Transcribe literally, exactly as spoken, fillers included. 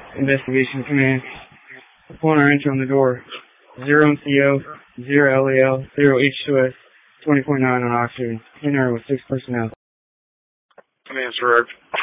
Investigation Command. Upon our entry on the door, zero M C O, zero L E L, zero H two S, twenty point nine on oxygen. In there with six personnel. Command, sir.